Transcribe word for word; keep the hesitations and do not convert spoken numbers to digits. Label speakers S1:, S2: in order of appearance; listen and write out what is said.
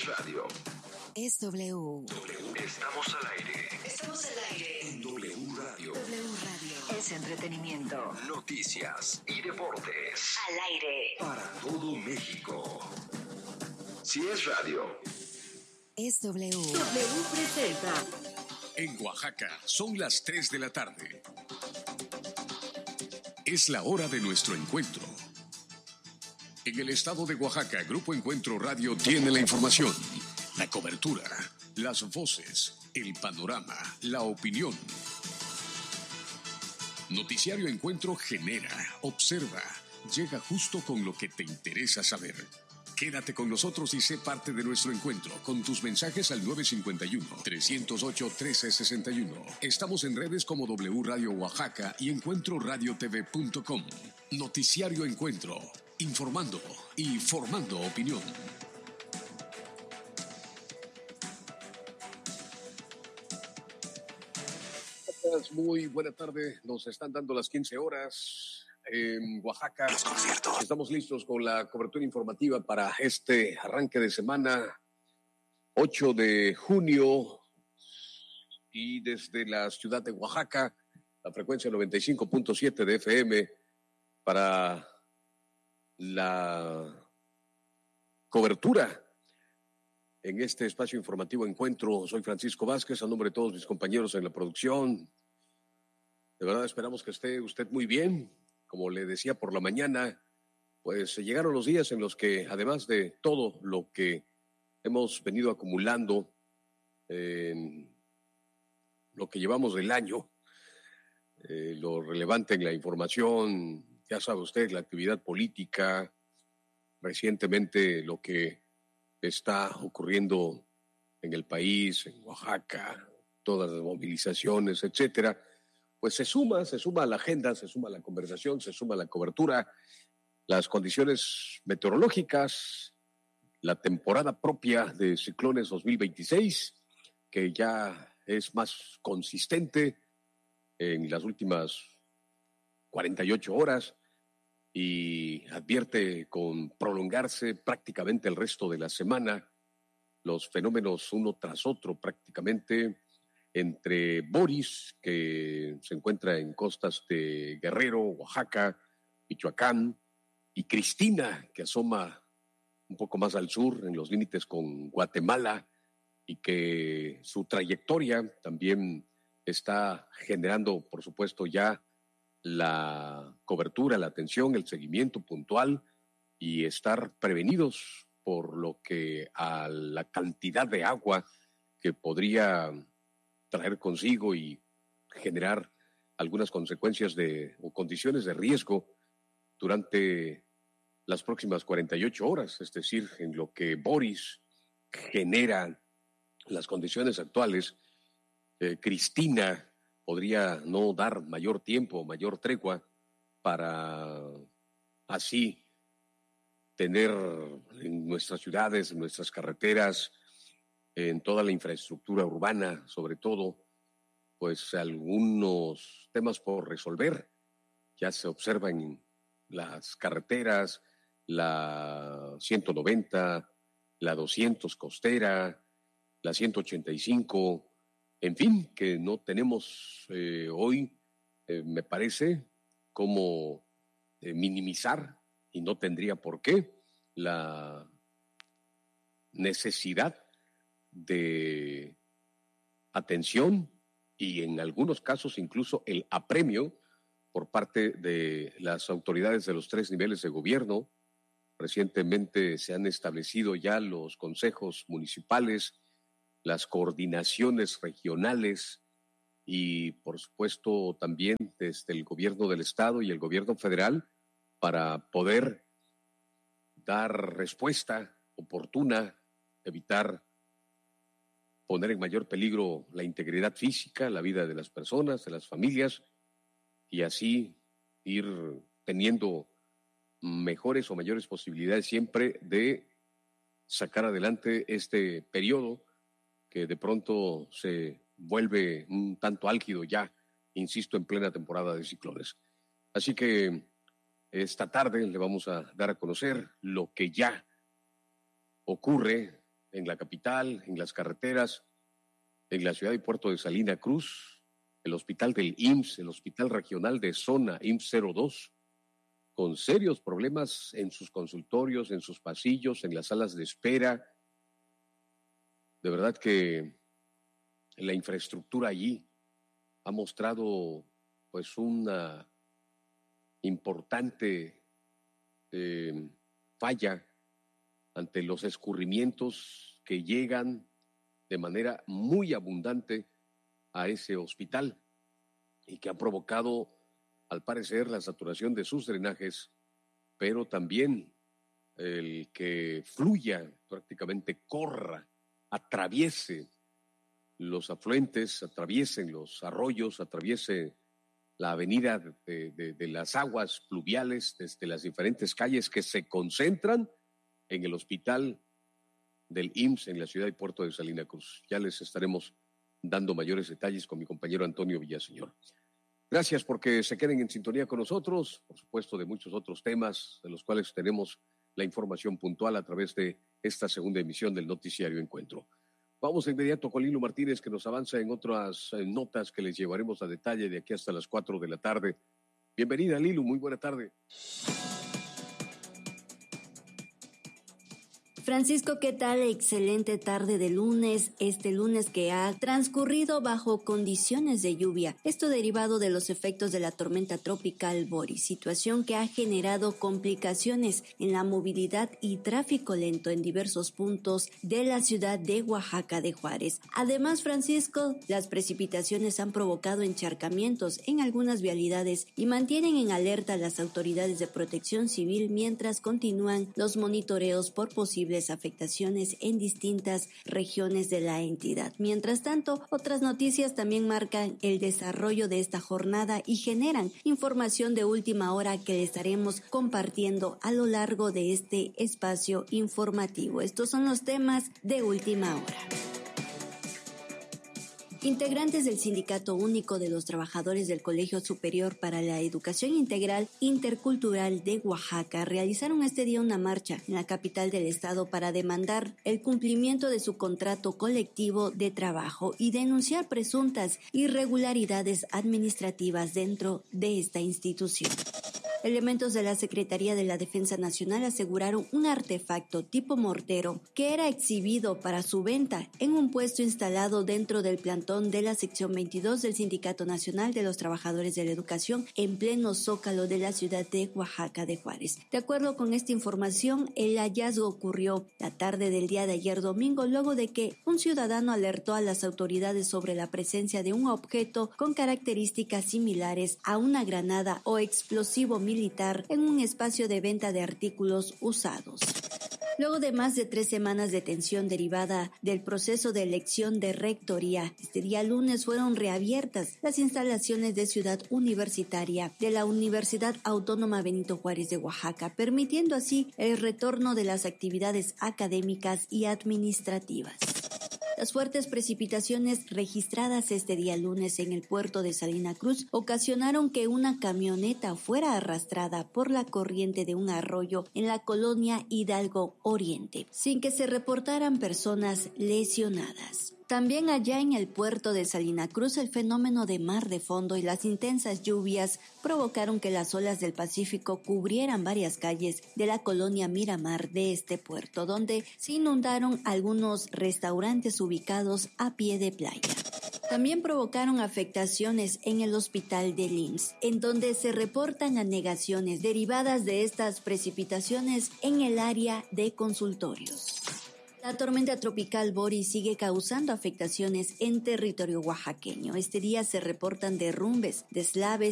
S1: es radio.
S2: Es W.
S1: W. Estamos al aire.
S2: Estamos al aire.
S1: En W Radio.
S2: W Radio. Es entretenimiento.
S1: Noticias y deportes.
S2: Al aire.
S1: Para todo México. Si es radio.
S2: Es W.
S3: W presenta.
S4: En Oaxaca son las tres de la tarde. Es la hora de nuestro encuentro. En el estado de Oaxaca, Grupo Encuentro Radio tiene la información, la cobertura, las voces, el panorama, la opinión. Noticiario Encuentro genera, observa, llega justo con lo que te interesa saber. Quédate con nosotros y sé parte de nuestro encuentro con tus mensajes al nueve cinco uno, tres cero ocho, uno tres seis uno. Estamos en redes como W Radio Oaxaca y encuentro radio t v punto com. Noticiario Encuentro, informando y formando opinión. Muy buena tarde, nos están dando las quince horas. En Oaxaca estamos listos con la cobertura informativa para este arranque de semana, ocho de junio, y desde la ciudad de Oaxaca, la frecuencia noventa y cinco punto siete de F M para la cobertura en este espacio informativo Encuentro. Soy Francisco Vázquez, a nombre de todos mis compañeros en la producción. De verdad esperamos que esté usted muy bien. Como le decía por la mañana, pues llegaron los días en los que, además de todo lo que hemos venido acumulando en lo que llevamos del año, eh, lo relevante en la información, ya sabe usted, la actividad política, recientemente lo que está ocurriendo en el país, en Oaxaca, todas las movilizaciones, etcétera, pues se suma, se suma a la agenda, se suma a la conversación, se suma a la cobertura, las condiciones meteorológicas, la temporada propia de ciclones dos mil veintiséis, que ya es más consistente en las últimas cuarenta y ocho horas y advierte con prolongarse prácticamente el resto de la semana los fenómenos uno tras otro prácticamente, entre Boris, que se encuentra en costas de Guerrero, Oaxaca, Michoacán, y Cristina, que asoma un poco más al sur, en los límites con Guatemala, y que su trayectoria también está generando, por supuesto, ya la cobertura, la atención, el seguimiento puntual y estar prevenidos por lo que a la cantidad de agua que podría traer consigo y generar algunas consecuencias de o condiciones de riesgo durante las próximas cuarenta y ocho horas, es decir, en lo que Boris genera las condiciones actuales, eh, Cristina podría no dar mayor tiempo, mayor tregua para así tener en nuestras ciudades, en nuestras carreteras, en toda la infraestructura urbana, sobre todo, pues algunos temas por resolver. Ya se observan en las carreteras, la ciento noventa, la doscientos costera, la ciento ochenta y cinco, en fin, que no tenemos eh, hoy, eh, me parece, cómo eh, minimizar, y no tendría por qué, la necesidad de atención y en algunos casos incluso el apremio por parte de las autoridades de los tres niveles de gobierno. Recientemente se han establecido ya los consejos municipales, las coordinaciones regionales y por supuesto también desde el gobierno del estado y el gobierno federal para poder dar respuesta oportuna, evitar poner en mayor peligro la integridad física, la vida de las personas, de las familias, y así ir teniendo mejores o mayores posibilidades siempre de sacar adelante este periodo que de pronto se vuelve un tanto álgido ya, insisto, en plena temporada de ciclones. Así que esta tarde le vamos a dar a conocer lo que ya ocurre en la capital, en las carreteras, en la ciudad y puerto de Salina Cruz, el hospital del I M S S, el hospital regional de zona I M S S cero dos, con serios problemas en sus consultorios, en sus pasillos, en las salas de espera. De verdad que la infraestructura allí ha mostrado pues una importante eh, falla ante los escurrimientos que llegan de manera muy abundante a ese hospital y que ha provocado, al parecer, la saturación de sus drenajes, pero también el que fluya, prácticamente corra, atraviese los afluentes, atraviesen los arroyos, atraviese la avenida de, de, de las aguas pluviales desde las diferentes calles que se concentran en el hospital del I M S S en la ciudad y puerto de Salina Cruz. Ya les estaremos dando mayores detalles con mi compañero Antonio Villaseñor. Gracias porque se queden en sintonía con nosotros, por supuesto de muchos otros temas de los cuales tenemos la información puntual a través de esta segunda emisión del Noticiario Encuentro. Vamos de inmediato con Lilo Martínez, que nos avanza en otras eh, notas que les llevaremos a detalle de aquí hasta las cuatro de la tarde. Bienvenida, Lilo, muy buena tarde.
S3: Francisco, ¿qué tal? Excelente tarde de lunes, este lunes que ha transcurrido bajo condiciones de lluvia, esto derivado de los efectos de la tormenta tropical Boris, situación que ha generado complicaciones en la movilidad y tráfico lento en diversos puntos de la ciudad de Oaxaca de Juárez. Además, Francisco, las precipitaciones han provocado encharcamientos en algunas vialidades y mantienen en alerta a las autoridades de protección civil mientras continúan los monitoreos por posibles afectaciones en distintas regiones de la entidad. Mientras tanto, otras noticias también marcan el desarrollo de esta jornada y generan información de última hora que le estaremos compartiendo a lo largo de este espacio informativo. Estos son los temas de última hora. Integrantes del Sindicato Único de los Trabajadores del Colegio Superior para la Educación Integral Intercultural de Oaxaca realizaron este día una marcha en la capital del estado para demandar el cumplimiento de su contrato colectivo de trabajo y denunciar presuntas irregularidades administrativas dentro de esta institución. Elementos de la Secretaría de la Defensa Nacional aseguraron un artefacto tipo mortero que era exhibido para su venta en un puesto instalado dentro del plantón de la sección veintidós del Sindicato Nacional de los Trabajadores de la Educación en pleno zócalo de la ciudad de Oaxaca de Juárez. De acuerdo con esta información, el hallazgo ocurrió la tarde del día de ayer domingo luego de que un ciudadano alertó a las autoridades sobre la presencia de un objeto con características similares a una granada o explosivo militar militar en un espacio de venta de artículos usados. Luego de más de tres semanas de tensión derivada del proceso de elección de rectoría, este día lunes fueron reabiertas las instalaciones de Ciudad Universitaria de la Universidad Autónoma Benito Juárez de Oaxaca, permitiendo así el retorno de las actividades académicas y administrativas. Las fuertes precipitaciones registradas este día lunes en el puerto de Salina Cruz ocasionaron que una camioneta fuera arrastrada por la corriente de un arroyo en la colonia Hidalgo Oriente, sin que se reportaran personas lesionadas. También allá en el puerto de Salina Cruz, el fenómeno de mar de fondo y las intensas lluvias provocaron que las olas del Pacífico cubrieran varias calles de la colonia Miramar de este puerto, donde se inundaron algunos restaurantes ubicados a pie de playa. También provocaron afectaciones en el hospital del I M S S, en donde se reportan anegaciones derivadas de estas precipitaciones en el área de consultorios. La tormenta tropical Boris sigue causando afectaciones en territorio oaxaqueño. Este día se reportan derrumbes, deslaves